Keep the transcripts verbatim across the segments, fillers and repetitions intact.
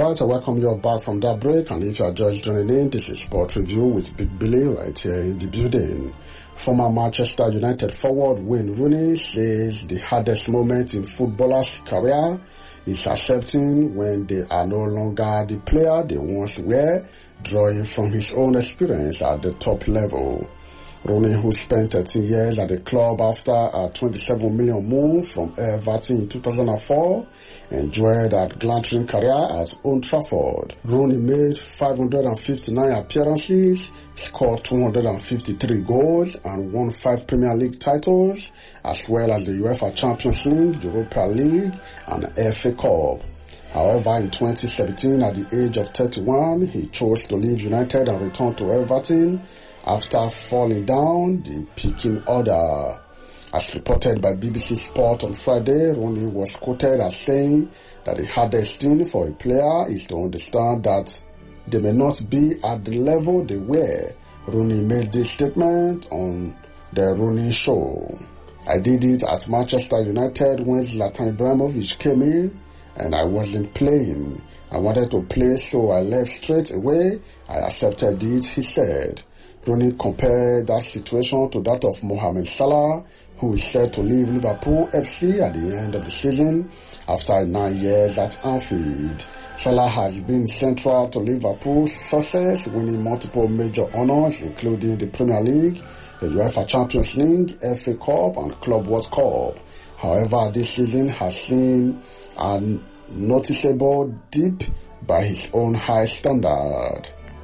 Alright, I welcome you back from that break, and if you are just joining in, this is Sport Review with Big Billy right here in the building. Former Manchester United forward Wayne Rooney says the hardest moment in footballers' career is accepting when they are no longer the player they once were, drawing from his own experience at the top level. Rooney, who spent thirteen years at the club after a twenty-seven million move from Everton in two thousand four, enjoyed a glaring career at Old Trafford. Rooney made five hundred fifty-nine appearances, scored two hundred fifty-three goals, and won five Premier League titles, as well as the UEFA Champions League, Europa League, and F A Cup. However, in twenty seventeen, at the age of thirty-one, he chose to leave United and return to Everton after falling down the pecking order. As reported by B B C Sport on Friday, Rooney was quoted as saying that the hardest thing for a player is to understand that they may not be at the level they were. Rooney made this statement on the Rooney Show. I did it at Manchester United when Zlatan Ibrahimovic came in and I wasn't playing. I wanted to play, so I left straight away. I accepted it, he said. Rooney compared that situation to that of Mohamed Salah, who is set to leave Liverpool F C at the end of the season after nine years at Anfield. Salah has been central to Liverpool's success, winning multiple major honours including the Premier League, the UEFA Champions League, F A Cup and Club World Cup. However, this season has seen a noticeable dip by his own high standard.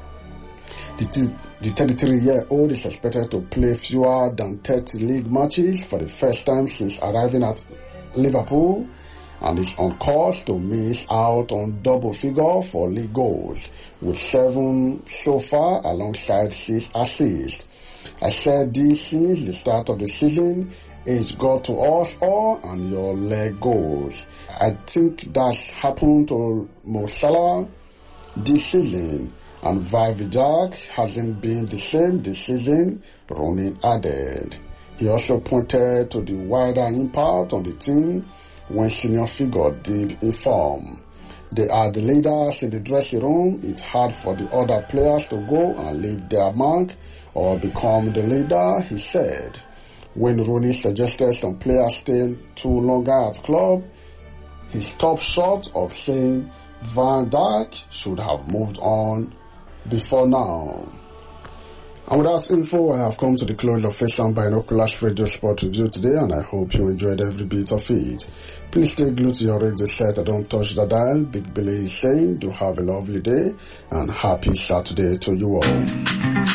The The thirty-three-year-old is expected to play fewer than thirty league matches for the first time since arriving at Liverpool, and is on course to miss out on double figure for league goals, with seven so far alongside six assists. I said this since the start of the season, it's got to us all and your leg goes. I think that's happened to Mo Salah this season, and Vidal hasn't been the same this season, Rooney added. He also pointed to the wider impact on the team when senior figure dip in form. They are the leaders in the dressing room. It's hard for the other players to go and leave their mark or become the leader, he said. When Rooney suggested some players stay too longer at club, he stopped short of saying Van Dijk should have moved on before now. And with that info, I have come to the close of Face and Binoculars Radio Sport Review today, and I hope you enjoyed every bit of it. Please stay glued to your radio set and don't touch the dial. Big Billy is saying, do have a lovely day and happy Saturday to you all.